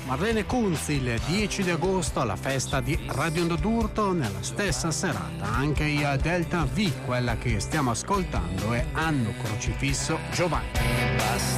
Marlene Kunz il 10 di agosto alla festa di Radio Onda d'Urto. Nella stessa serata anche i Delta V, quella che stiamo ascoltando è Anno Crocifisso Giovanni.